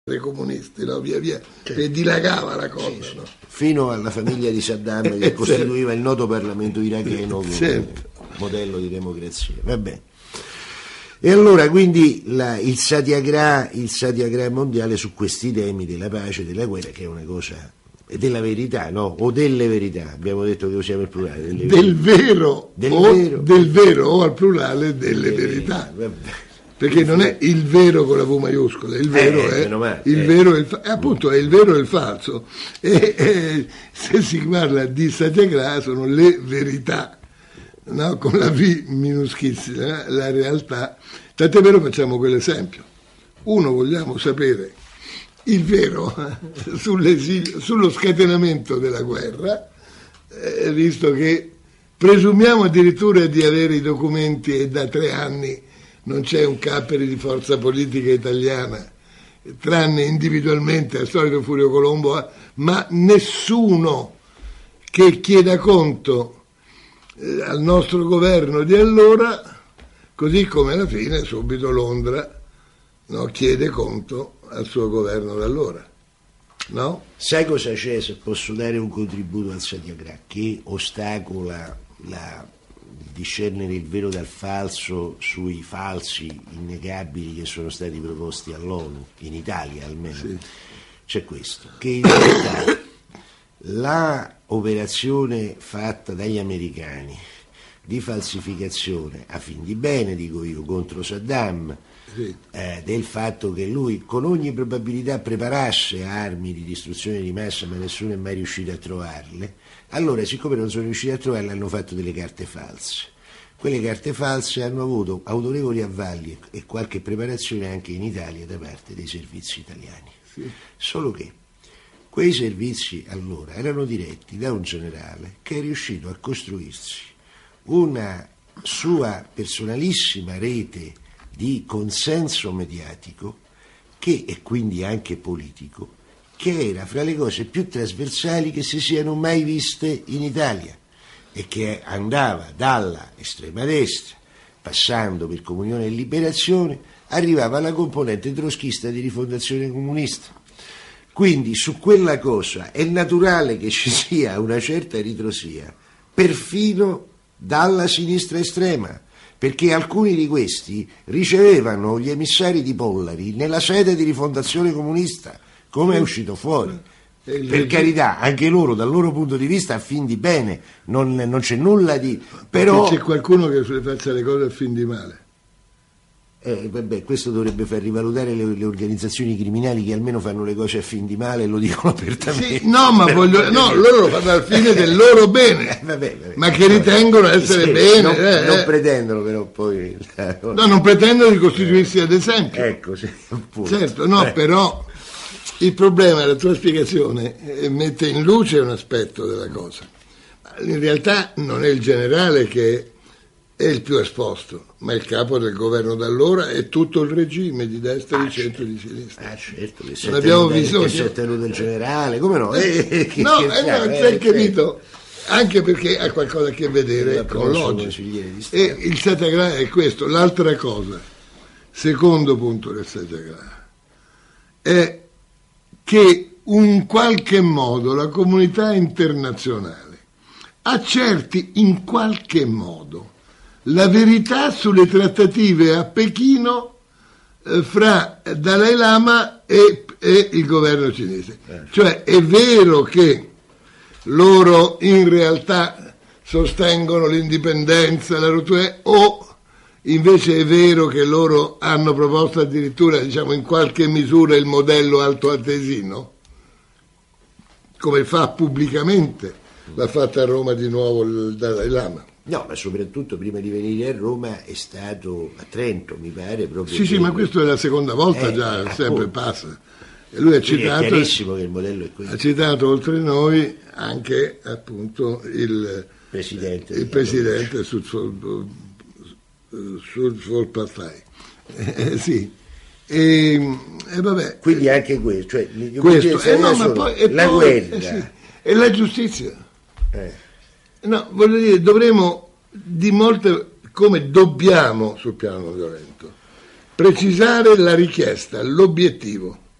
dei comunisti, no? Via via, certo. E dilagava la cosa, sì, no? Fino alla famiglia di Saddam che costituiva il noto Parlamento iracheno come certo. Modello di democrazia. Vabbè. E allora quindi il satyagraha mondiale su questi temi della pace, della guerra, che è una cosa della verità, no? O delle verità, abbiamo detto che usiamo il plurale del vero o al plurale delle verità. Perché non è il vero con la V maiuscola, il vero è il vero e appunto è il vero e il falso. E se si parla di satyagraha sono le verità, no? Con la V minuschissima, la realtà. Tant'è vero, facciamo quell'esempio. Uno, vogliamo sapere il vero sullo scatenamento della guerra, visto che presumiamo addirittura di avere i documenti e da 3 anni non c'è un capperi di forza politica italiana, tranne individualmente al solito Furio Colombo, ma nessuno che chieda conto al nostro governo di allora, così come alla fine subito Londra, no, chiede conto al suo governo da allora. No? Sai cosa c'è, se posso dare un contributo al satyagraha, che ostacola discernere il vero dal falso sui falsi innegabili che sono stati proposti all'ONU, in Italia almeno, sì. C'è questo, che in realtà la operazione fatta dagli americani di falsificazione a fin di bene, dico io, contro Saddam, sì. Del fatto che lui con ogni probabilità preparasse armi di distruzione di massa ma nessuno è mai riuscito a trovarle, allora siccome non sono riusciti a trovarle hanno fatto delle carte false. Quelle carte false hanno avuto autorevoli avvalli e qualche preparazione anche in Italia da parte dei servizi italiani, sì. Solo che quei servizi allora erano diretti da un generale che è riuscito a costruirsi una sua personalissima rete di consenso mediatico e quindi anche politico, che era fra le cose più trasversali che si siano mai viste in Italia e che andava dalla estrema destra, passando per Comunione e Liberazione, arrivava alla componente troschista di Rifondazione Comunista. Quindi su quella cosa è naturale che ci sia una certa ritrosia, perfino dalla sinistra estrema, perché alcuni di questi ricevevano gli emissari di Pollari nella sede di Rifondazione Comunista, come è uscito fuori. Per carità, anche loro dal loro punto di vista a fin di bene, non c'è nulla di... però c'è qualcuno che faccia le cose a fin di male. Vabbè, questo dovrebbe far rivalutare le organizzazioni criminali che almeno fanno le cose a fin di male e lo dicono apertamente. Sì, no, ma loro lo fanno al fine del loro bene, vabbè, ma che ritengono essere sì, bene. Non pretendono però poi... No, non pretendono di costituirsi ad esempio. Ecco, sì, appunto. Certo, no, però il problema, la tua spiegazione mette in luce un aspetto della cosa. In realtà non è il generale che è il più esposto, ma il capo del governo d'allora è tutto il regime di destra, di centro e di sinistra. Certo, che non abbiamo bisogno. Che si è tenuto il generale, come no? C'è capito, anche perché ha qualcosa a che vedere con l'oggi. E il satyagraha è questo. L'altra cosa, secondo punto del satyagraha, è che in qualche modo la comunità internazionale accerti in qualche modo la verità sulle trattative a Pechino fra Dalai Lama e il governo cinese. Cioè è vero che loro in realtà sostengono l'indipendenza, la rottura, o invece è vero che loro hanno proposto addirittura, diciamo, in qualche misura il modello altoatesino, come fa pubblicamente, l'ha fatta a Roma di nuovo il Dalai Lama. No, ma soprattutto prima di venire a Roma è stato a Trento, mi pare proprio. Sì, ma questo è la seconda volta già, sempre passa. E lui ha citato, è chiarissimo che il modello è questo. Ha citato oltre noi anche appunto il presidente sul Volpatai. Sì. E vabbè. Quindi anche questo, cioè ma poi, la guerra e la giustizia. No, voglio dire, dovremo come dobbiamo sul piano violento precisare la richiesta, l'obiettivo.